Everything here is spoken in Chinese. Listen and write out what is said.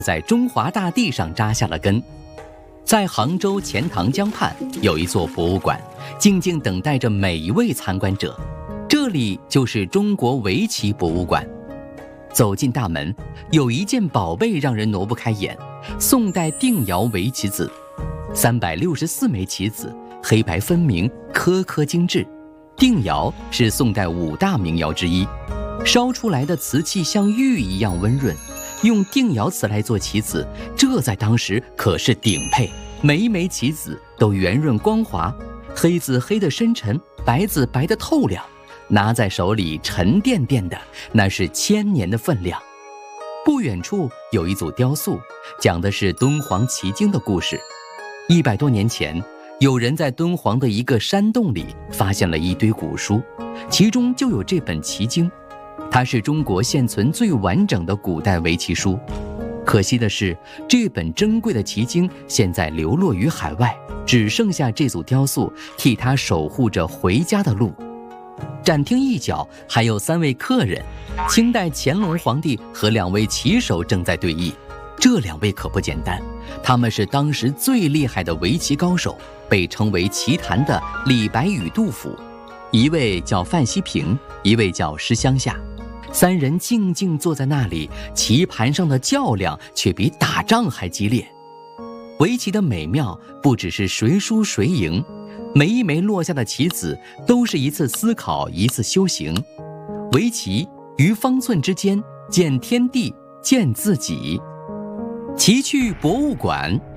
在中华大地上扎下了根。在杭州钱塘江畔有一座博物馆，静静等待着每一位参观者。这里就是中国围棋博物馆。走进大门，有一件宝贝让人挪不开眼：宋代定窑围棋子，364枚棋子，黑白分明，颗颗精致。定窑是宋代5大名窑之一，烧出来的瓷器像玉一样温润。用定窑瓷来做棋子，这在当时可是顶配，每一枚棋子都圆润光滑，黑子黑得深沉，白子白得透亮，拿在手里沉甸甸的，那是1000年的分量。不远处有一组雕塑，讲的是敦煌奇经的故事。100多年前，有人在敦煌的一个山洞里发现了一堆古书，其中就有这本奇经。它是中国现存最完整的古代围棋书，可惜的是，这本珍贵的奇经现在流落于海外，只剩下这组雕塑替它守护着回家的路。展厅一角还有3位客人，清代乾隆皇帝和2位棋手正在对弈。这2位可不简单，他们是当时最厉害的围棋高手，被称为棋坛的李白与杜甫。一位叫范希平，一位叫施乡下。3人静静坐在那里，棋盘上的较量却比打仗还激烈。围棋的美妙不只是谁输谁赢，每一枚落下的棋子都是一次思考，一次修行。围棋于方寸之间，见天地，见自己。棋趣博物馆